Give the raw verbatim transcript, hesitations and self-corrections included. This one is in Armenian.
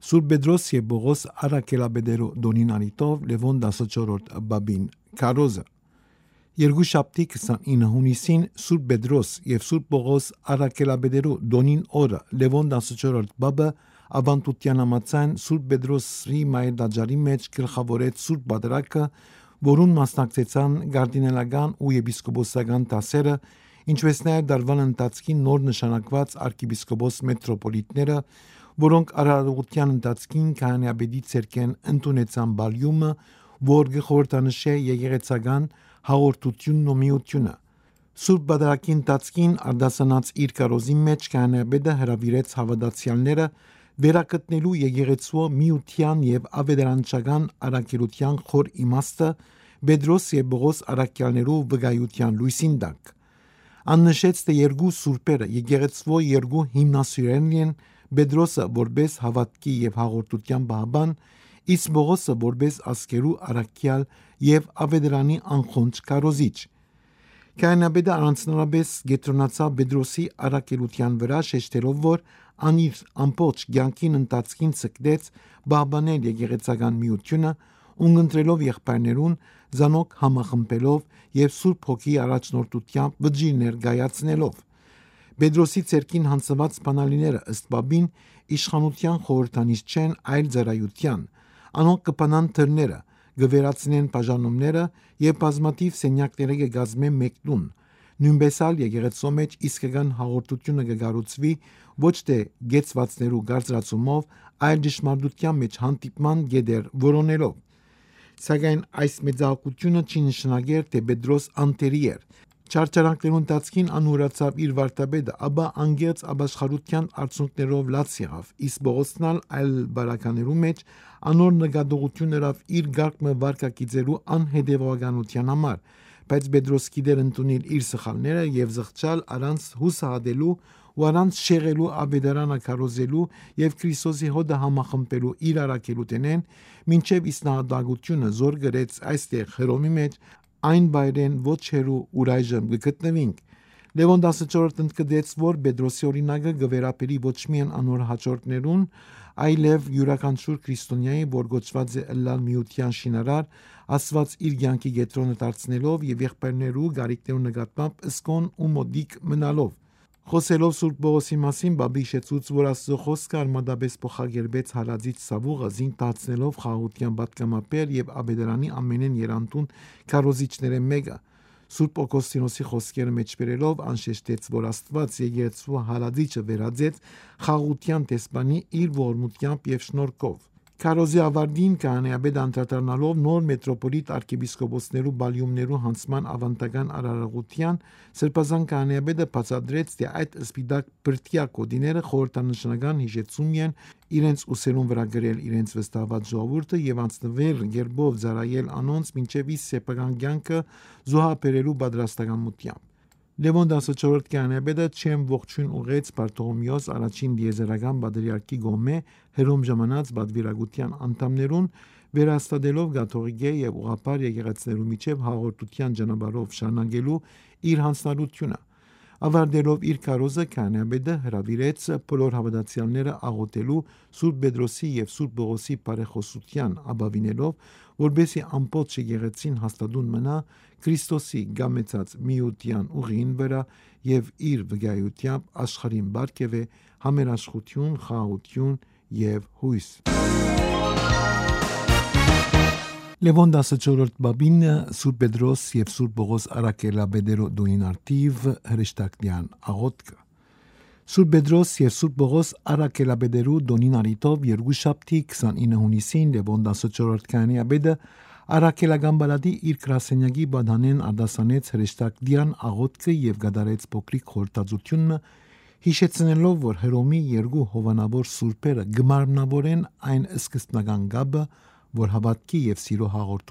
Սուրբ Պետրոս եւ Բողոս Արաքելաբեդերու Դոնին Արիտով Լևոն տասնչորրորդ Բաբին Կարոզը Երկուշաբթի քսանինը հունիսին Սուրբ Պետրոս եւ Սուրբ Բողոս Արաքելաբեդերու Դոնին օրը Լևոն տասնչորրորդ Բաբը ավանդության համաձայն Սուրբ Պետրոսի մայր դաջարի մեջ գլխավորեց Սուրբ Բادرակը, որուն մասնակցեցան գարդինալական ու եպիսկոպոսական դասերը, ինչպես նաև դարվան ընթացքին նոր նշանակված arczepiskopos մետրոպոլիտները, որոնք արարողության ընթացքին քահանայապետի ցերկեն ընդունեցան բալյումը, որ գխորտանշե եկեղեցական հաղորդությունն ու միությունը։ Սուրբ Բادرակի ընթացքին արդասանած իր կարոզի մեջ քահանայապետը հրավիրեց հավատացյալները վերակտնելու եկեղեցու միության եւ ավետարանչական առաքելության խոր իմաստը Պետրոս եւ Բողոս առաքյալներու վկայության լույսին տակ։ Աննշեց թե երկու սուրբերը եկեղեցու երկու հիմնասյուներն են, Պետրոսը որպես հավատքի եւ հաղորդության բահբան, իսկ Բողոսը որպես ասկերու առաքյալ եւ ավետարանի անխոնջ կարոզիչ։ Քահանայապետը առանձնապես գետրոնացավ Պետրոսի առաքելության վրա, շեշտելով, որ անիր ամբողջ կյանքին ընթացքին ցկտեց բահբանել եկեղեցական միությունը, ունգընտրելով եղբայրներուն, զանոք համախմբելով եւ Սուրբ Հոգի առաջնորդությամբ վճի ներկայացնելով։ Պետրոսի ցերկին հանձնված բանալիները ըստ Բաբին իշխանության խորհրդանիշ չեն, այլ ծառայության։ Անոնք կփանան թրները, գվերացնեն բաժանումները եւ բազմաթիվ սենյակները կգազմեն մեկ տուն։ Նույնպես ալ եկեղեցու մեջ իսկական հաղորդությունը կգառուցվի ոչ թե գեցվածներու գարձրացումով, այլ ճշմարտության մեջ հանդիպման գեդեր որոնելով։ Սակայն այս մեծահոգությունը չի նշանակեր, թե Պետրոս անտերի էր։ Չարչարանքներու ընթացքին անուրացավ իր վարդապետը, ապա անգերց ապաշխարության արդյունքներով լաց եղավ, իսկ Բողոսնալ այլ բարականերու մեջ անոր նկատողություն երավ իր գարկմը վարկակիցերու անհետևողականության համար, բայց Պետրոս գիտեր ընդունել իր սխալները եւ զղջալ առանց հուսահատելու ու առանց շեղելու ավետարանը քարոզելու եւ Քրիստոսի հոդը համախմբելու իր առաքելութենեն, մինչեւ իսնահատակությունը զոր գրեց այստեղ Հռոմի մեջ, այն բայրեն ոչ հերու ուրայժմ գտնվինք։ Լևոն տասնչորրորդը ընդգծեց, որ Պետրոսի օրինակը գվերապերի ոչ միայն անոր հաջորդներուն, այլև յուրաքանչյուր քրիստոնյայի, որ գոչված է ըլլալ միության շինարար, Աստված իր կյանքի կենտրոնը դարձնելով եւ եղբայրներու գարիկներու նկատմամբ ըսկոն ու մոդիկ մնալով։ Խոսելով Սուրբ Բողոսի մասին, Բաբի շեցուց, որ Աստծո խոսքը արմատապես փոխագերբեց հալածիչ սավուղը, զինք դարձնելով խաղաղության պատգամաբեր եւ ավետարանի ամենեն երանդուն քարոզիչները մեկը։ Սուրբ Օգոստինոսի խոսքերը մեջ բերելով անշեշտեց, որ Աստված եկեղեցու հալածիչը վերածեց խաղաղության տեսփանի իր ողորմությամբ եւ շնորհքով։ Քարոզի ավարտին քահանայապետը անդրադառնալով նոր մետրոպոլիտ arczepiskoposներու բալյումներու հանձնման ավանդական արարողության, սրբազան քահանայապետը բացատրեց, թե այդ սպիտակ բրդյա կոդիները խորհրդանշական հիշեցում են իրենց ուսերուն վրա գրել իրենց վստահված ժողովուրդը եւ անցնվել գերբով զարայել անոնց մինչեւ իսկ սեփական կյանքը զոհաբերելու պատրաստականությամբ։ Լևոն տասնչորրորդ քահանայապետը չեմ ողջույն ուղեց Բարտողոմեոս առաջին դիեզերական պատրիարքի գոմե Հռոմ ժամանած պատվիրակության անդամներուն, վերահաստատելով կաթողիկե եւ ուղղափառ եկեղեցիներու միջև հաղորդության ճանապարհով շարունակելու իր հանձնարարությունը։ Ավարտելով իր քարոզը քահանայապետը հրավիրեց բոլոր հավատացյալները աղոթելու Սուրբ Պետրոսի եւ Սուրբ Բողոսի բարեխոսության ապավինելով, որբեսի ամբողջ եկեղեցին հաստատուն մնա Քրիստոսի գամեցած միության ուղին վրա եւ իր վկայությամբ աշխարհին բարգեւե համերաշխություն, խաղաղություն եւ հույս։ Լևոն տասնչորրորդ Բաբին Սուրբ Պետրոս եւ Սուրբ Բողոս Արաքելաբեդերու Դոնին Արտիվ հրեշտակնյան աղոթքը։ Սուրբ Պետրոս եւ Սուրբ Բողոս Արաքելաբեդերու Դոնին Արիտով երկուշաբթի քսանինը հունիսին Լևոն տասնչորրորդ քահանայապետը Արաքելական բալադի իր գրասենյակի բադանեն արդասանեց հրեշտակնյան աղոթքը եւ գդարեց փոքրիկ խորհրդածությունը, հիշեցնելով, որ Հռոմի երկու հովանավոր սուրբերը գմարմնավորեն այն սկզբնական գաբը, որ հավատքի եւ սիրո հաղորդ